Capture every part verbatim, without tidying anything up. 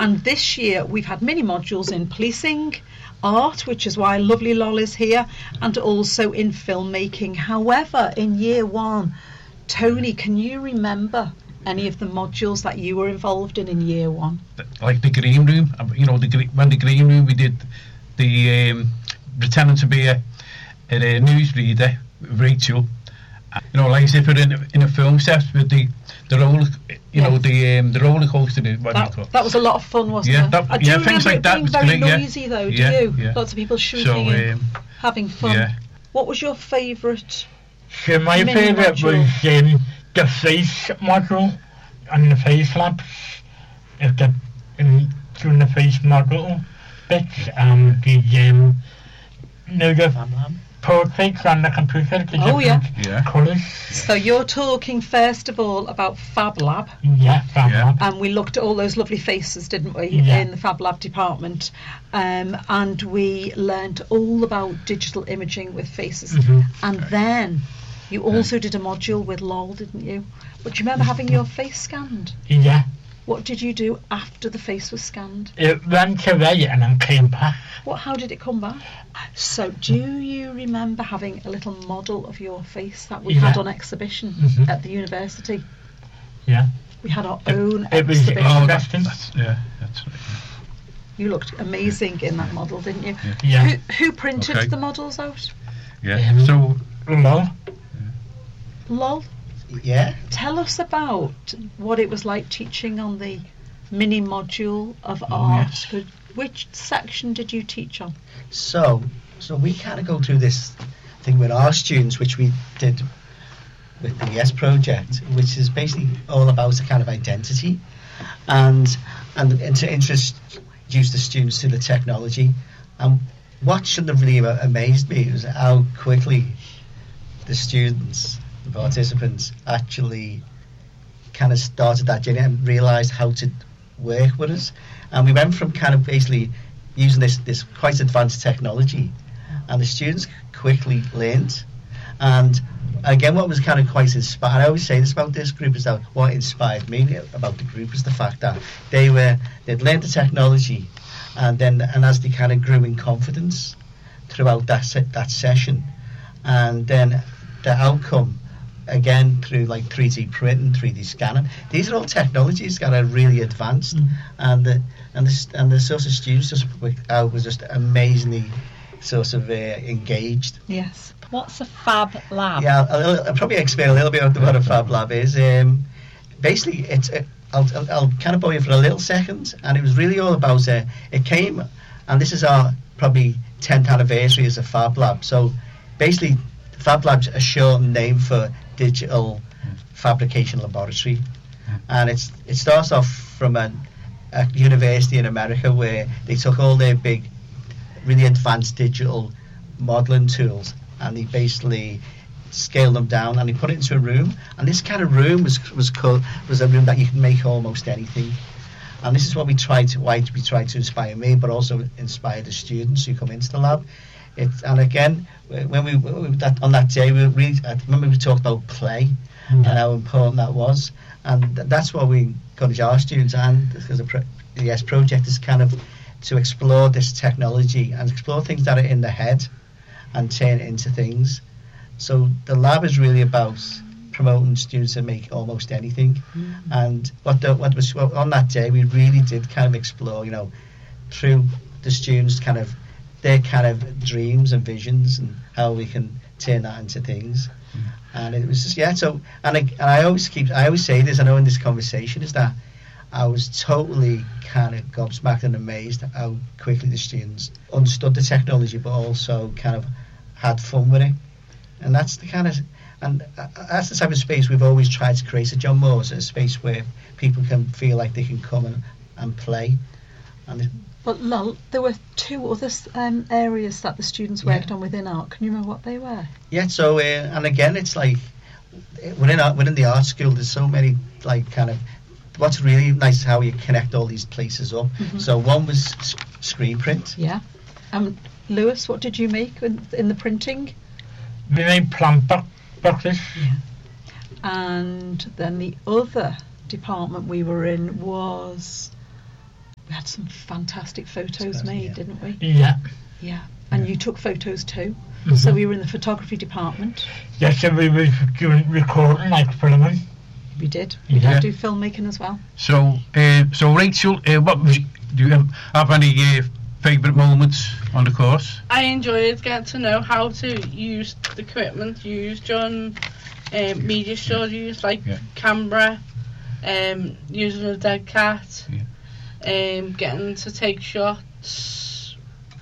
And this year we've had mini modules in policing, art, which is why lovely Lol is here, and also in filmmaking. However, in year one, Tony, can you remember any of the modules that you were involved in in year one? Like the green room, you know, the when the green room we did the um, pretending to be a, a newsreader, Rachel. You know, like as if we're in, in a film set with the the roller, you yes. know, the um, the roller coaster. What that, do you call? That was a lot of fun, wasn't yeah, it? That, I do yeah, remember things like it that being was very great, noisy, yeah. though. Do yeah, you? Yeah. Lots of people shooting so, and um, having fun. Yeah. What was your favourite? So my favourite was um, the face model and the face labs. If the in doing the face model bits, um, the um, no the portraits on the computer. The oh yeah. Yeah. Colours. So you're talking first of all about Fab Lab. Yeah, Fab yeah. Lab. And we looked at all those lovely faces, didn't we, yeah. in the Fab Lab department, um, and we learnt all about digital imaging with faces. Mm-hmm. And okay. then you also did a module with Lol, didn't you? But do you remember having your face scanned? Yeah. What did you do after the face was scanned? It went away and then came back. What? How did it come back? So do you remember having a little model of your face that we yeah. had on exhibition mm-hmm. at the university? Yeah. We had our it, own it was exhibition. Oh, that's, that's, yeah, that's right. Yeah. You looked amazing in that model, didn't you? Yeah. yeah. Who, who printed okay. the models out? Yeah. Um, so, Lol. Lol. Yeah. Tell us about what it was like teaching on the mini module of oh, art. Yes. Could, which section did you teach on? So, so we kind of go through this thing with our students, which we did with the Yes Project, which is basically all about a kind of identity, and and, and to introduce the students to the technology. And what should have really amazed me was how quickly the students, the participants, actually kind of started that journey and realised how to work with us. And we went from kind of basically using this, this quite advanced technology, and the students quickly learned. And again, what was kind of quite inspiring, I always say this about this group, is that what inspired me about the group is the fact that they were, they'd learned the technology, and then and as they kind of grew in confidence throughout that se- that session, and then the outcome, again through like three D printing, three D scanning, these are all technologies that are really advanced, mm. and the and the and the sort of students just uh, was just amazingly sort of uh, engaged. Yes. What's a Fab Lab? Yeah, I'll, I'll probably explain a little bit about what a Fab Lab is. Um, basically, it's uh, I'll, I'll, I'll kind of bore you for a little second, and it was really all about uh, it came, and this is our probably tenth anniversary as a Fab Lab. So basically, Fab Lab's a short name for Digital Fabrication Laboratory, and it's it starts off from a, a university in America where they took all their big, really advanced digital modelling tools, and they basically scaled them down and they put it into a room, and this kind of room was was called was a room that you can make almost anything. And this is what we tried to why we tried to inspire me, but also inspire the students who come into the lab. It, and again, when we, we that, on that day, we really, I remember we talked about play mm-hmm. and how important that was, and th- that's what we encourage our students, and because the, pro- the Yes Project is kind of to explore this technology and explore things that are in the head and turn it into things. So the lab is really about promoting students to make almost anything, mm-hmm. and what the, what was well, on that day we really did kind of explore, you know, through the students kind of their kind of dreams and visions and how we can turn that into things. Mm. And it was just, yeah, so, and I, and I always keep, I always say this, I know in this conversation, is that I was totally kind of gobsmacked and amazed at how quickly the students understood the technology, but also kind of had fun with it. And that's the kind of, and that's the type of space we've always tried to create at John Moores, a space where people can feel like they can come and, and play. And But Lol, there were two other um, areas that the students worked yeah. on within art. Can you remember what they were? Yeah, so, uh, and again, it's like, within art, within the art school, there's so many, like, kind of, what's really nice is how you connect all these places up. Mm-hmm. So one was s- screen print. Yeah. Um, Lewis, what did you make in, in the printing? We made plant bo- boxes. Yeah. And then the other department we were in was We had some fantastic photos Fantastic, made, yeah. didn't we? Yeah. Yeah. And you took photos too. Mhm. So we were in the photography department. Yes, so we were doing recording, like filming. We did. We Yeah. did do filmmaking as well. So, uh, so Rachel, uh, what was, do you have any uh, favourite moments on the course? I enjoyed getting to know how to use the equipment used during um, media studies, like Yeah. camera, um, using a dead cat, um, getting to take shots,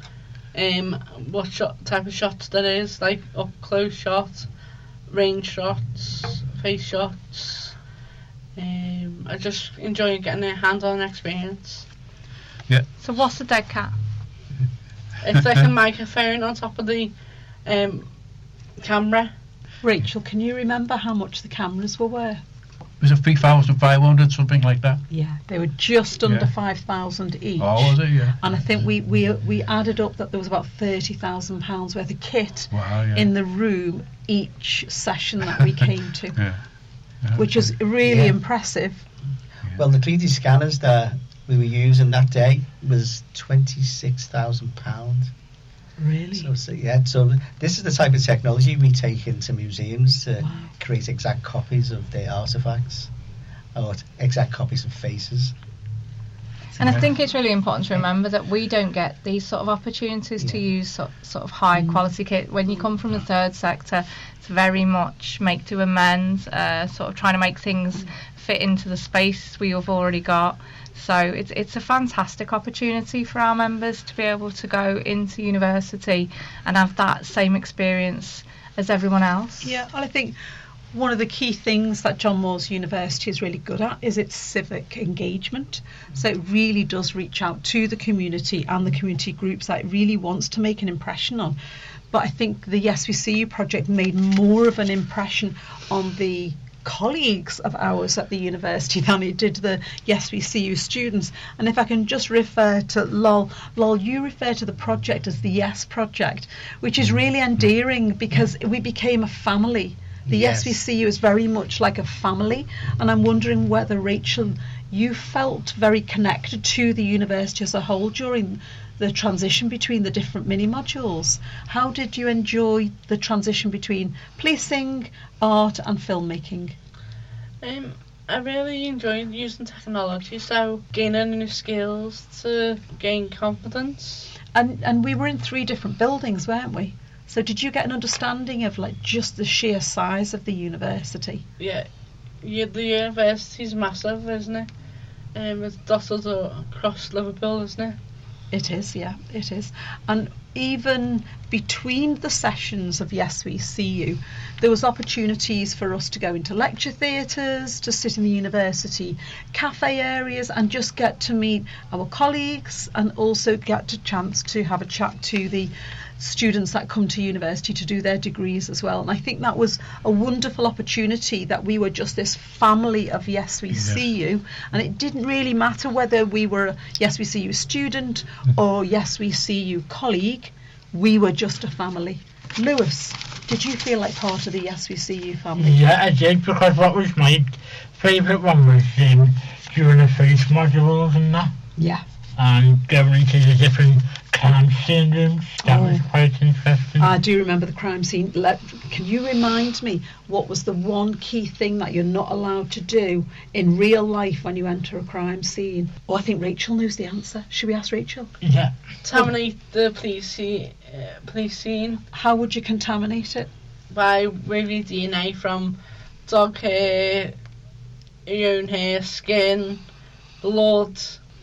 um, what shot type of shots there is, like up close shots, range shots, face shots. Um, I just enjoy getting a hands-on experience. So what's a dead cat? It's like a microphone on top of the um, camera. Rachel, can you remember how much the cameras were worth? Was it three thousand five hundred, something like that? Yeah, they were just under Yeah. five thousand each. Oh, was it? Yeah. And I think we, we we added up that there was about thirty thousand pounds worth of kit Wow, yeah. in the room each session that we came to, Yeah. Yeah. which is really Yeah. impressive. Well, the three D scanners that we were using that day was twenty-six thousand pounds. Really? So, so yeah, so this is the type of technology we take into museums to Wow. create exact copies of their artifacts, or t- exact copies of faces. And I Yeah. think it's really important to remember that we don't get these sort of opportunities to Yeah. use so, sort of high Mm. quality kit. When you come from the third sector, it's very much make do amends, uh, sort of trying to make things fit into the space we have already got. So it's it's a fantastic opportunity for our members to be able to go into university and have that same experience as everyone else. Yeah, well, I think one of the key things that John Moores University is really good at is its civic engagement. So it really does reach out to the community and the community groups that it really wants to make an impression on. But I think the Yes We See You project made more of an impression on the colleagues of ours at the university than it did the Yes We See You students. And if I can just refer to Lol, Lol, you refer to the project as the Yes Project, which is really endearing because we became a family. The Yes. Yes. We See You is very much like a family, and I'm wondering whether, Rachel, you felt very connected to the university as a whole during the transition between the different mini modules. How did you enjoy the transition between policing, art and filmmaking? Um, I really enjoyed using technology, so gaining new skills to gain confidence. And and we were in three different buildings, weren't we? So did you get an understanding of like just the sheer size of the university? Yeah, yeah, the university's massive, isn't it? Um, it's dotted across Liverpool, isn't it? It is, yeah, it is. And even between the sessions of Yes We See You, there was opportunities for us to go into lecture theatres, to sit in the university cafe areas and just get to meet our colleagues and also get a chance to have a chat to the students that come to university to do their degrees as well. And I think that was a wonderful opportunity that we were just this family of Yes We Yes. See You, and it didn't really matter whether we were a Yes We See You student or Yes We See You colleague, we were just a family. Lewis, did you feel like part of the Yes We See You family? Yeah, I did, because what was my favourite one was um, during the face modules and that, Yeah. and going into the different crime scene rooms. That was Oh. quite interesting. I do remember the crime scene. Let, can you remind me what was the one key thing that you're not allowed to do in real life when you enter a crime scene? Oh, I think Rachel knows the answer. Should we ask Rachel? Yeah. Contaminate the police scene, uh, police scene How would you contaminate it? by removing D N A from dog hair, your own hair, skin, blood,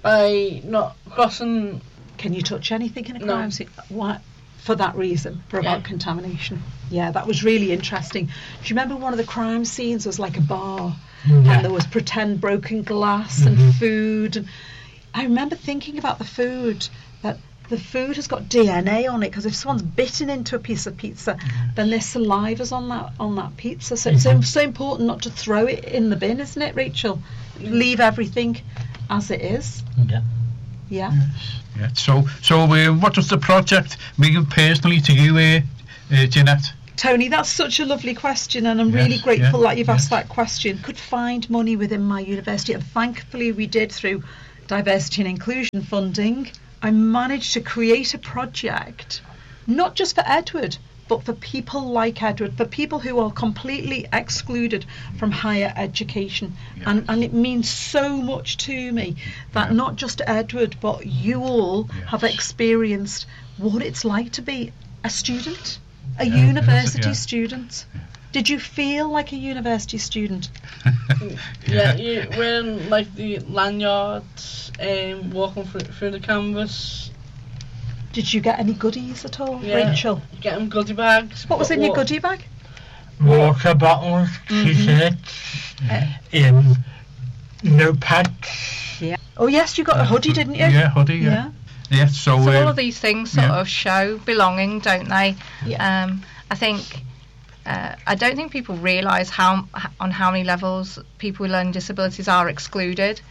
by not crossing. Can you touch anything in a No. crime scene? Why? For that reason, for about Yeah. contamination. Yeah, that was really interesting. Do you remember one of the crime scenes was like a bar, Yeah. and there was pretend broken glass Mhm. and food. And I remember thinking about the food, that the food has got D N A on it, because if someone's bitten into a piece of pizza, then their saliva's on that on that pizza. So it's so, Mhm. so important not to throw it in the bin, isn't it, Rachel? Leave everything as it is. Yeah. Yeah. Yeah. So, so uh, what was the project mean personally to you, uh, uh, Jeanette? Tony, that's such a lovely question, and I'm really Yes, grateful yeah, that you've yes. asked that question. Could find money within my university, and thankfully we did through diversity and inclusion funding, I managed to create a project, not just for Edward, but for people like Edward, for people who are completely excluded from higher education. Yes. And, and it means so much to me that Yeah. not just Edward, but you all Yes. have experienced what it's like to be a student, a Yeah, university yeah. student. Did you feel like a university student? Yeah, you wearing like the lanyards, um, walking through, through the canvas. Did you get any goodies at all, Yeah. Rachel? Getting goodie bags. What was in your Wa- goodie bag? Water bottles, t-shirts, um, notepads. Yeah. Oh yes, you got a hoodie, didn't you? Yeah, hoodie, yeah. Yeah. Yeah, so, So uh, all of these things sort yeah. of show belonging, don't they? Yeah. Um, I think uh, I don't think people realise how on how many levels people with learning disabilities are excluded.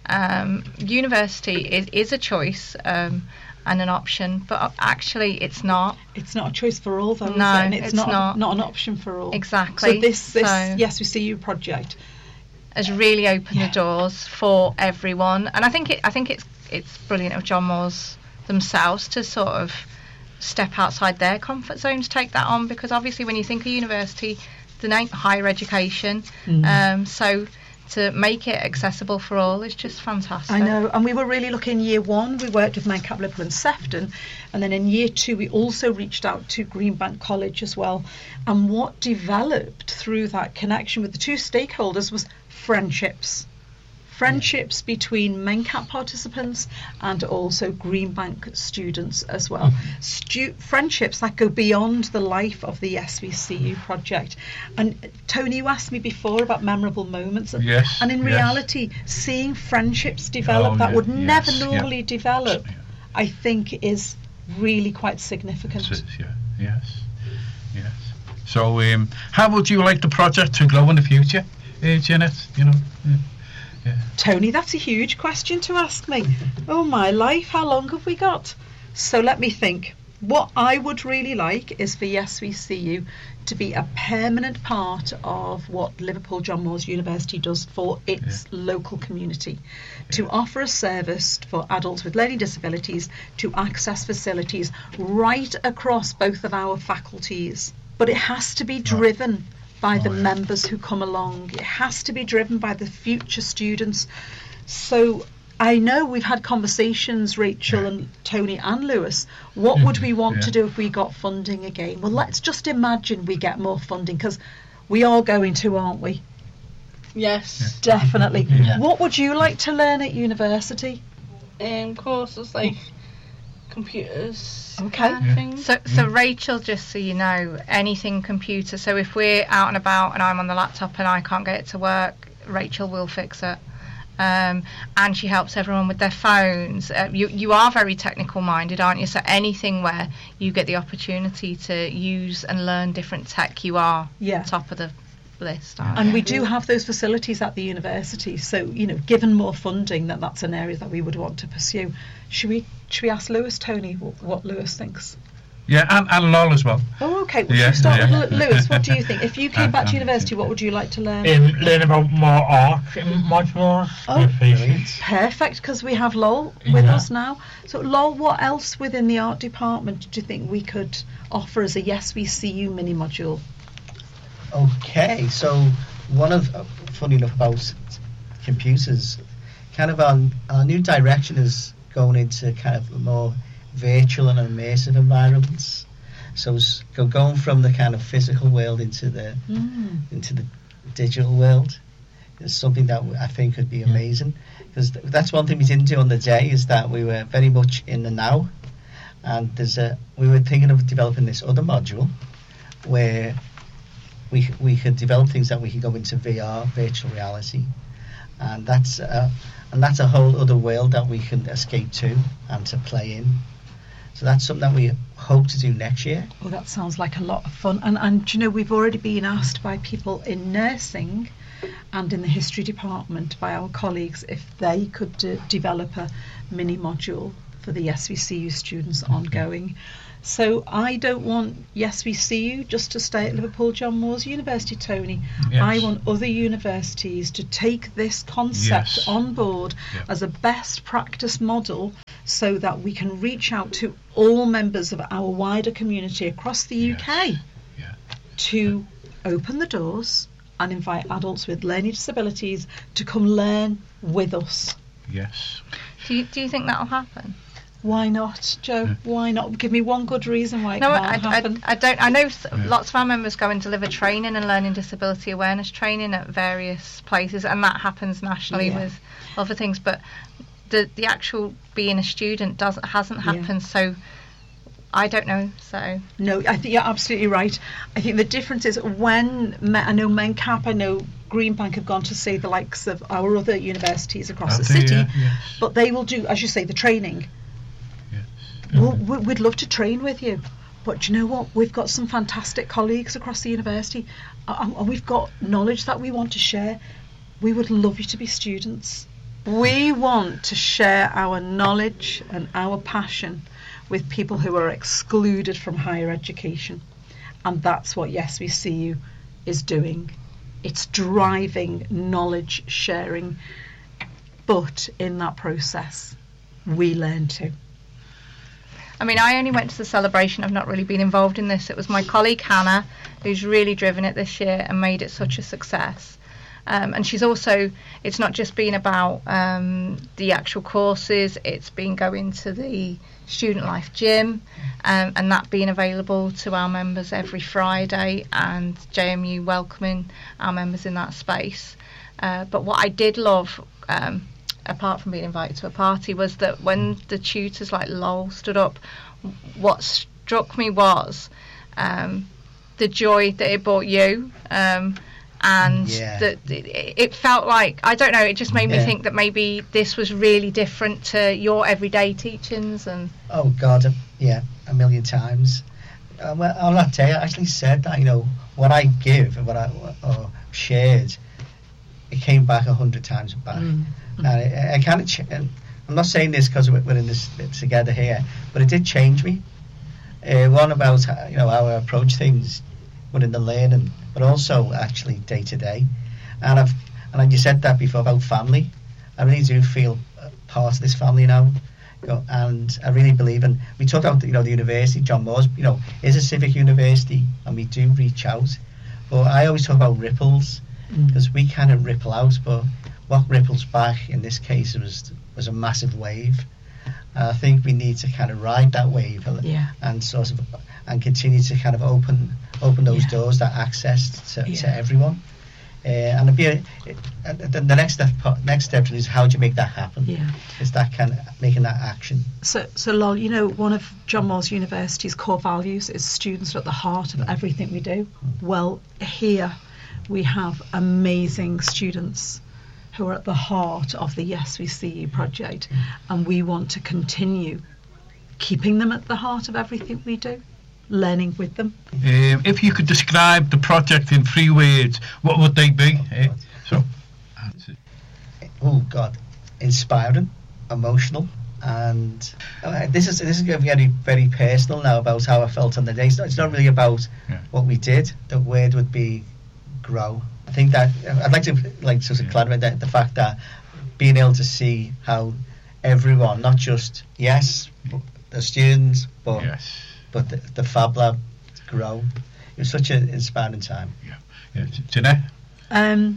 Um, university is, is a choice um, and an option, but actually it's not. It's not a choice for all, though, is No, it? And it's, it's not, not. not an option for all. Exactly. So this, this So- Yes We See You project. Has really opened Yeah. the doors for everyone, and I think it. I think it's it's brilliant of John Moores themselves to sort of step outside their comfort zone to take that on, because obviously when you think of university, the name higher education, Mm. um, so to make it accessible for all is just fantastic. I know, and we were really lucky in year one. We worked with Mencap, Liverpool and Sefton, and then in year two we also reached out to Greenbank College as well. And what developed through that connection with the two stakeholders was friendships. Friendships between Mencap participants and also Greenbank students as well. Stu- friendships that go beyond the life of the Yes We See You project. And Tony, you asked me before about memorable moments. Yes, And in yes. reality, seeing friendships develop Oh, that yeah, would yes, never yeah. normally develop, Yeah. I think is really quite significant. It is, yeah. Yes, yes. So, um, how would you like the project to grow in the future, uh, Janet? You know, yeah. Yeah. Tony, that's a huge question to ask me. Oh my life, how long have we got? So let me think. What I would really like is for Yes We See You to be a permanent part of what Liverpool John Moores University does for its local community, to Yeah. offer a service for adults with learning disabilities to access facilities right across both of our faculties. But it has to be driven by the Oh, yeah. members who come along. It has to be driven by the future students. So I know we've had conversations, Rachel Yeah. and Tony and Lewis. What would we want Yeah. to do if we got funding again? Well, let's just imagine we get more funding, because we are going to, aren't we? Yes. Definitely. Yeah. What would you like to learn at university? Um, courses like computers. Okay. and Yeah. things. So, so Rachel, just so you know, anything computer. So if we're out and about and I'm on the laptop and I can't get it to work, Rachel will fix it. Um, and she helps everyone with their phones. Uh, you you are very technical minded, aren't you? So anything where you get the opportunity to use and learn different tech, you are Yeah. top of the list. Aren't And you? we do have those facilities at the university. So, you know, given more funding, that that's an area that we would want to pursue. Should we should we ask Lewis, Tony, what, what Lewis thinks? Yeah, and, and Lol as well. Oh, okay. Well, Yeah, should we start yeah. with Lu- Lewis? What do you think? If you came back to Um, university, what would you like to learn? Um, learn about more art modules. Oh, with faces. brilliant. Perfect, because we have Lol with Yeah. us now. So, Lol, what else within the art department do you think we could offer as a Yes We See You mini module? Okay, so one of, uh, funny enough about computers, kind of our, our new direction is going into kind of more virtual and immersive environments. So s- go going from the kind of physical world into the Mm. into the digital world is something that I think could be amazing, because th- that's one thing we didn't do on the day, is that we were very much in the now, and there's a we were thinking of developing this other module where we we could develop things that we could go into V R, virtual reality, and that's uh, and that's a whole other world that we can escape to and to play in. So that's something that we hope to do next year. Oh, that sounds like a lot of fun. And, and do you know, we've already been asked by people in nursing and in the history department by our colleagues if they could uh, develop a mini module for the Yes We See You students ongoing. So I don't want Yes We See You just to stay at Liverpool John Moores University, Tony. Yes. I want other universities to take this concept Yes. on board Yeah. as a best practice model, so that we can reach out to all members of our wider community across the U K Yes. Yeah. to open the doors and invite adults with learning disabilities to come learn with us. Yes. Do you, do you think that'll happen? Why not, Joe? Yeah. Why not? Give me one good reason why it No, can't I, I, happen. I don't. I know s Yeah. lots of our members go and deliver training and learning disability awareness training at various places, and that happens nationally Yeah. with other things. But the the actual being a student doesn't hasn't Yeah. happened. So I don't know. So No, I think you're absolutely right. I think the difference is when Me- I know Mencap, I know Greenbank have gone to see the likes of our other universities across the Have they, city, yeah? Yes. but they will do, as you say, the training. Yes. We'll, we- we'd love to train with you, but do you know what? We've got some fantastic colleagues across the university, and and we've got knowledge that we want to share. We would love you to be students. We want to share our knowledge and our passion with people who are excluded from higher education, and that's what Yes We See You is doing. It's driving knowledge sharing, but in that process we learn too. I mean, I only went to the celebration. I've not really been involved in this. It was my colleague Hannah who's really driven it this year and made it such a success. Um, and she's also, it's not just been about um, the actual courses, it's been going to the Student Life Gym, um, and that being available to our members every Friday, and J M U welcoming our members in that space. Uh, but what I did love, um, apart from being invited to a party, was that when the tutors like Lowell stood up, what struck me was um, the joy that it brought you. Um, and Yeah. that it, it felt like, I don't know, it just made me Yeah. think that maybe this was really different to your everyday teachings. And Oh God, uh, yeah, a million times. Uh, well, on that day, I actually said that, you know, what I give and what I or shared, it came back a hundred times back. Mm. And I, I kind of, ch- and I'm not saying this because we're in this together here, but it did change me. Uh, one about how, you know, how I approach things within the learning, but also actually day to day. And I've and you said that before about family. I really do feel part of this family now. You know, and I really believe in. We talk about, you know, the university, John Moores, you know, is a civic university, and we do reach out. But I always talk about ripples, because we kind of ripple out, but what ripples back in this case was was a massive wave. And I think we need to kind of ride that wave, Yeah. and sort of and continue to kind of open open those Yeah. doors, that access to, to Yeah. everyone. Uh, and it'd be a, it, and the, the next step next step is how do you make that happen? Yeah. Is that kind of making that action? So, so Lol, you know, one of John Moores University's core values is students are at the heart of everything we do. Well, here we have amazing students who are at the heart of the Yes We See You project, and we want to continue keeping them at the heart of everything we do, learning with them. Um, if you could describe the project in three words, what would they be? Eh? So, that's it. Oh God, inspiring, emotional, and uh, this is this is going to be very very personal now about how I felt on the day. It's not, it's not really about Yeah. what we did. The word would be grow. I think that I'd like to like sort of Yeah. clarify that, the fact that being able to see how everyone, not just yes, the students, but Yes. but the, the Fab Lab grow. It was such an inspiring time. Yeah. Jeanette? Um,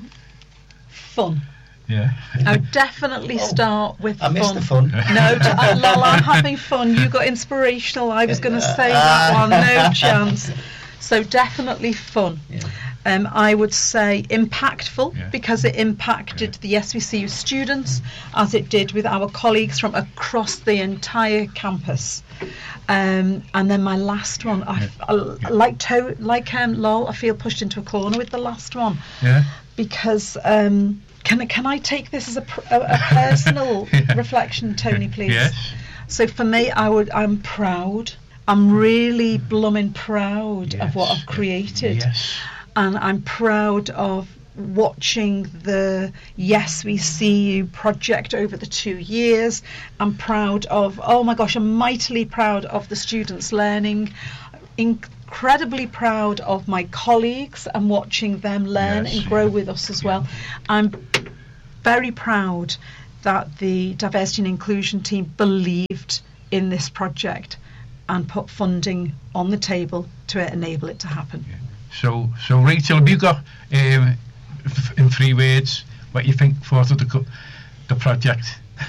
fun. Yeah. I would definitely Oh, start with I fun. missed the fun. No, t- uh, Lol, I'm having fun. You got inspirational. I was going to say that one. No chance. So definitely fun. Yeah. Um, I would say impactful, Yeah. because it impacted Yeah. the S V C U students as it did with our colleagues from across the entire campus. Um, and then my last one, I, f- I l- Yeah. like to, like um, Lol, I feel pushed into a corner with the last one, Yeah. because um, can I- can I take this as a, pr- a, a personal Yeah. reflection, Tony, please? Yes. So for me, I would, I'm proud. I'm really blooming proud of what Yes. I've created. Yes. And I'm proud of watching the Yes We See You project over the two years. I'm proud of, oh my gosh, I'm mightily proud of the students learning, incredibly proud of my colleagues and watching them learn Yes, and grow yeah. with us as Yeah. well. I'm very proud that the diversity and inclusion team believed in this project and put funding on the table to enable it to happen. So, so Rachel, have you got um, f- in three words what you think for the co- the project?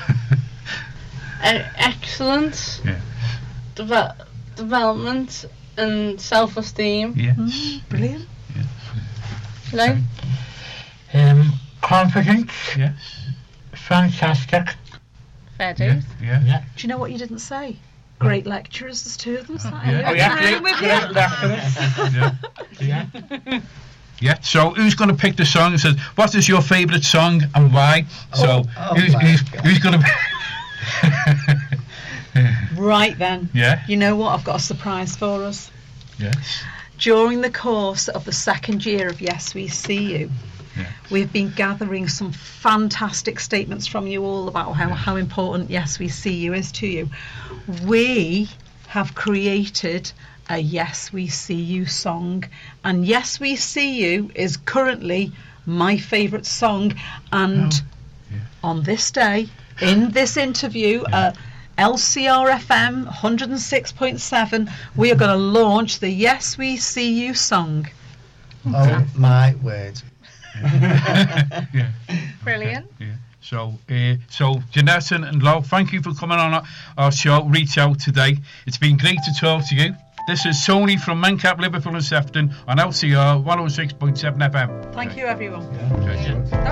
E- excellent Yeah. deve- development and self-esteem. Yes. Mm, brilliant. Hello? Um, confidence, Yes. fantastic. Fair Yeah. dues. Yeah. Yeah. Do you know what you didn't say? Great lecturers, there's two of them. So Yeah. Oh, yeah, I'm great, with great you. lecturers. Yeah. Yeah. Yeah. So, who's going to pick the song? It says, what is your favourite song and why? So, Oh, oh who's, my who's, God. who's going to? Right then. Yeah. You know what? I've got a surprise for us. Yes. During the course of the second year of Yes We See You, Yeah. we've been gathering some fantastic statements from you all about how, how important Yes We See You is to you. We have created a Yes We See You song, and Yes We See You is currently my favourite song, and Oh, yeah. on this day, in this interview at L C R F M one oh six point seven, we are going to launch the Yes We See You song. Oh my word. Yeah. Brilliant. Yeah. So, uh, so Jeanette and Lo, thank you for coming on our, our show, Reach Out today. It's been great to talk to you. This is Tony from Mencap, Liverpool and Sefton on L C R one oh six point seven F M. Thank you, everyone. Okay.